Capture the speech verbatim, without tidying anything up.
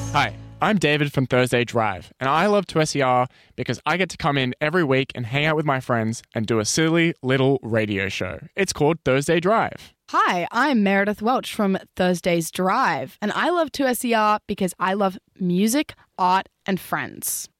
Hi, I'm David from Thursday Drive, and I love two S E R because I get to come in every week and hang out with my friends and do a silly little radio show. It's called Thursday Drive. Hi, I'm Meredith Welch from Thursday's Drive, and I love two S E R because I love music, art, and friends.